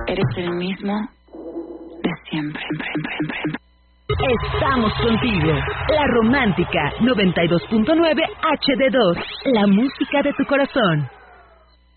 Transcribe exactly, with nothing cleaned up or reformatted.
Eres el mismo de siempre, siempre, siempre, siempre. Estamos contigo. La Romántica noventa y dos punto nueve H D dos. La música de tu corazón.